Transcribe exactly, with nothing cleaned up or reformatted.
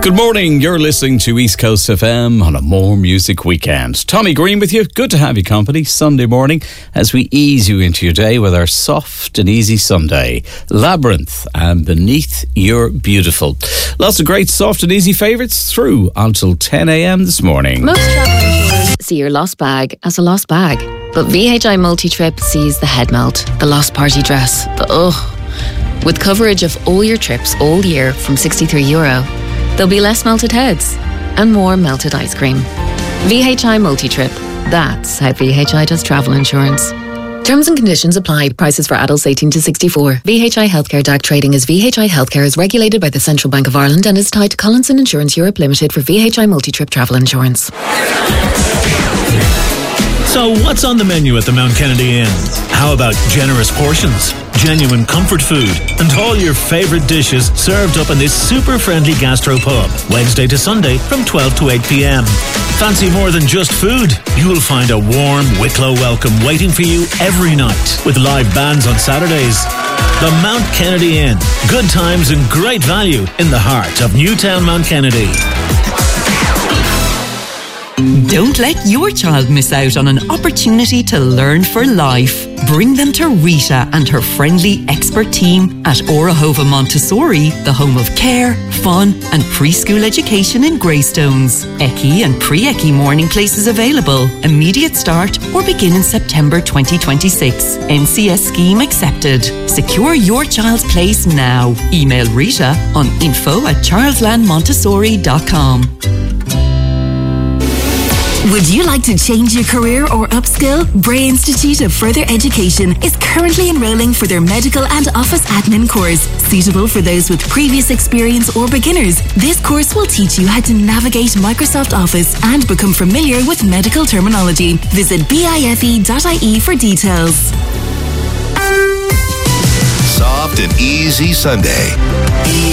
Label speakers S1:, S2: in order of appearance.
S1: Good morning, you're listening to East Coast F M on a More Music Weekend. Tommy Green with you, good to have you company Sunday morning as we ease you into your day with our soft and easy Sunday. Labyrinth and Beneath You're Beautiful. Lots of great soft and easy favourites through until ten a.m. this morning.
S2: Most travel insurers see your lost bag as a lost bag, but V H I Multi-Trip sees the head melt, the lost party dress, the ugh. With coverage of all your trips all year from sixty-three euro, there'll be less melted heads and more melted ice cream. V H I Multi-Trip. That's how V H I does travel insurance. Terms and conditions apply. Prices for adults eighteen to sixty-four. V H I Healthcare D A C trading as V H I Healthcare is regulated by the Central Bank of Ireland and is tied to Collinson Insurance Europe Limited for V H I Multi-Trip travel insurance.
S3: So what's on the menu at the Mount Kennedy Inn? How about generous portions, genuine comfort food, and all your favourite dishes served up in this super friendly gastro pub, Wednesday to Sunday from twelve to eight p.m. Fancy more than just food? You'll find a warm Wicklow welcome waiting for you every night with live bands on Saturdays. The Mount Kennedy Inn. Good times and great value in the heart of Newtown Mount Kennedy.
S4: Don't let your child miss out on an opportunity to learn for life. Bring them to Rita and her friendly expert team at Orahova Montessori, the home of care, fun and preschool education in Greystones. E C I and pre-E C I morning places available. Immediate start or begin in September twenty twenty-six. N C S scheme accepted. Secure your child's place now. Email Rita on info at charlesland montessori dot com.
S5: Would you like to change your career or upskill? Bray Institute of Further Education is currently enrolling for their medical and office admin course. Suitable for those with previous experience or beginners, this course will teach you how to navigate Microsoft Office and become familiar with medical terminology. Visit bife dot I E for details.
S6: Soft and easy Sunday.